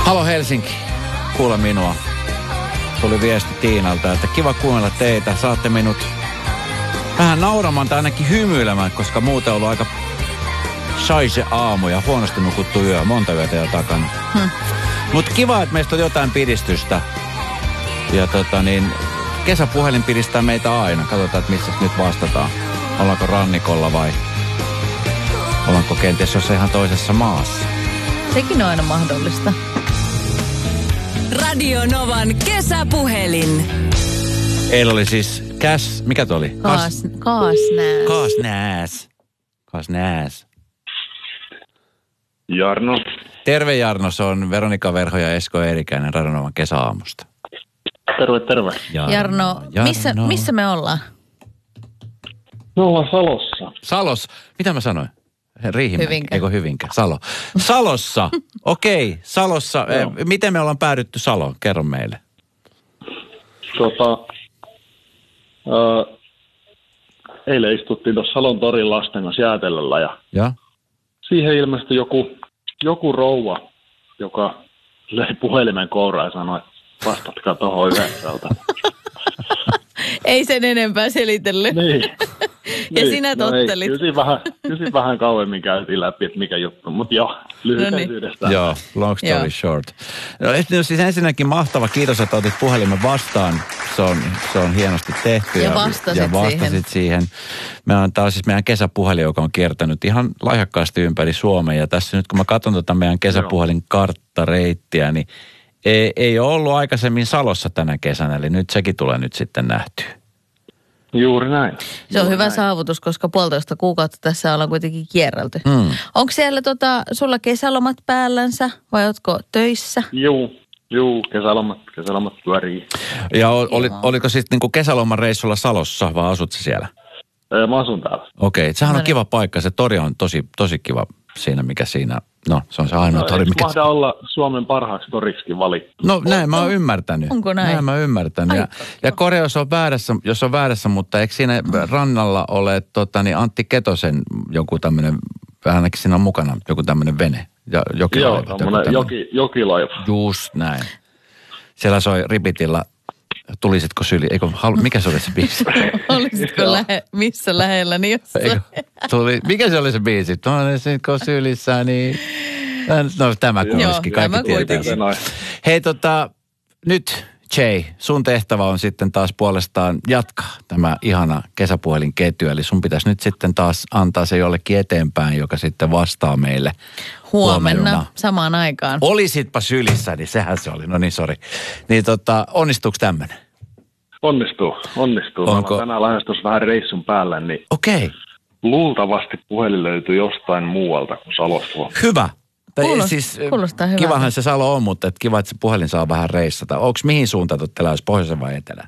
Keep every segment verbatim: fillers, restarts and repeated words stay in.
Halo Helsinki, kuule minua. Tuli viesti Tiinalta, että kiva kuunnella teitä. Saatte minut vähän nauramaan tai ainakin hymyilemään, koska muuten on ollut aika saise aamu ja huonosti nukuttu yö. Monta yötä jo takana. Hmm. Mutta kiva, että meistä on jotain piristystä. Ja tota niin, kesäpuhelin piristää meitä aina. Katsotaan, että missä nyt vastataan. Ollaanko rannikolla vai ollaanko kenties jossain ihan toisessa maassa. Sekin on aina mahdollista. Radio Novan kesäpuhelin. Eilen oli siis käs, mikä toi oli? Kaas, kaasnääs. Kaasnääs. Kaasnääs. Jarno. Terve Jarno, se on Veronika Verho ja Esko Eerikäinen Radio Novan kesäaamusta. Terve, terve. Jarno, Jarno, Missä, missä me ollaan? Me ollaan Salossa. Salos, mitä mä sanoin? Riihimäki, Hyvinkä. eikö Hyvinkä? Salo. Salossa, okei, okay, Salossa. Joo. Miten me ollaan päädytty Saloon? Kerro meille. Tota, äh, eilen istuttiin tuossa Salon torin lasten kanssa jäätelöllä ja Ja? siihen ilmestyi joku, joku rouva, joka löi puhelimen kouraan ja sanoi, että vastatkaa tuohon yhdeksältä. Ei sen enempää selitellyt. Niin. Ja niin. sinä no tottelit. Ei, kyllä vähän, kyllä vähän kauemmin käytiin läpi, että mikä juttu, mutta joo, lyhykäisyydestään. No niin. Joo, long story Joo. short. No, siis ensinnäkin mahtava, kiitos, että otit puhelimen vastaan. Se on, se on hienosti tehty. Ja vastasit ja vastasit siihen. siihen. Me on, tää on siis meidän kesäpuhelin, joka on kiertänyt ihan lahjakkaasti ympäri Suomea. Ja tässä nyt kun mä katson tätä meidän kesäpuhelin karttareittiä, niin ei, ei ole ollut aikaisemmin Salossa tänä kesänä, eli nyt sekin tulee nyt sitten nähtyä. Juuri näin. Se on Juuri hyvä näin. saavutus, koska puolitoista kuukautta tässä ollaan kuitenkin kierrelty. Mm. Onko siellä tota, sulla kesälomat päällänsä vai ootko töissä? Juu, juu, kesälomat, kesälomat pyörii. Ja oli, oliko sitten niinku kesäloman reissulla Salossa, vai asut sä siellä? Ee, Mä asun täällä. Okei, okay. Sehän No on niin. kiva paikka. Se tori on tosi, tosi kiva siinä, mikä siinä... No, se on se ainoa No, tori, eikö mikä... mahda olla Suomen parhaaksi toriksikin valittu? No näin mä oon ymmärtänyt. Onko näin? Näin mä oon ymmärtänyt. Ja, Aika ja Korea, jos on väärässä, jos on väärässä, mutta eikö siinä rannalla ole tota, niin Antti Ketosen joku tämmöinen, ainakin siinä on mukana joku tämmöinen vene. Ja jokilaiva. Joo, tommonen joki, jokilaiva. Just näin. Siellä soi Ripitillä, tulisitko syli, eikö, halu, mikä se oli se biisi? Olisitko lähe, missä lähellä, niin jossain. Eikö, tuli, mikä se oli se biisi? Tulisitko sylissä, niin... No tämä kuulisikin, Joo, kaikki tämä tietää. kuitenkin. Noin. Hei tota, nyt Jay, sun tehtävä on sitten taas puolestaan jatkaa tämä ihana kesäpuhelinketju. Eli sun pitäisi nyt sitten taas antaa se jollekin eteenpäin, joka sitten vastaa meille Huomenna, huomenna. samaan aikaan. Olisitpa sylissä, niin sehän se oli. No niin, sori. Niin tota, onnistuuko tämmöinen? Onnistuu, onnistuu. Mä Onko- olen tänään lähes tuossa vähän reissun päällä, niin Okei, luultavasti puhelin löytyy jostain muualta kuin Salosta. hyvä. Tai Kuulost- siis, kuulostaa hyvältä. kivahan se Salo on, mutta et kiva, että se puhelin saa vähän reissata. Onko mihin suuntaan te olette lähes, pohjoisen vai etelään?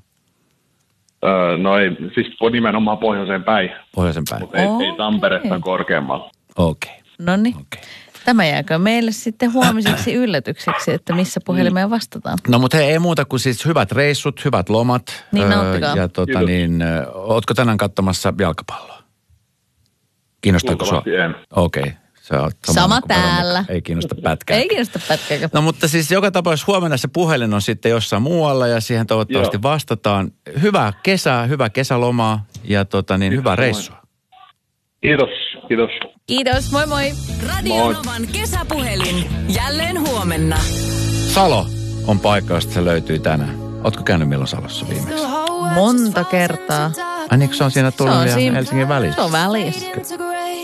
Öö, no ei, siis nimenomaan pohjoiseen päin, Pohjoisen päin. mutta ei, Okei. ei Tamperetta korkeammalla. Okei, No niin. okei. Tämä jääkö meille sitten huomiseksi yllätykseksi, että missä puhelimeen vastataan. No mutta hei, ei muuta kuin siis hyvät reissut, hyvät lomat. Niin, nauttikaa. Ja tota Kiitos. niin, ö, ootko tänään katsomassa jalkapalloa? Kiinnostaako sua? Luultavasti en. Okei. Okay. Sama, Sama täällä. Ei kiinnosta pätkää. Ei kiinnosta pätkääkään. No mutta siis joka tapauksessa huomenna se puhelin on sitten jossain muualla ja siihen toivottavasti Joo. vastataan. Hyvää kesää, hyvää kesälomaa ja tota niin, hyvää reissua. Kiitos, kiitos. Kiitos, moi moi. Radio Moi. Novan kesäpuhelin. Jälleen huomenna. Salo on paikka, josta se löytyy tänään. Ootko käynyt milloin Salossa viimeksi? Monta kertaa. Ai niin, kun se on siinä Se Turun on ja siinä- Helsingin välissä. Se on välissä. Integrate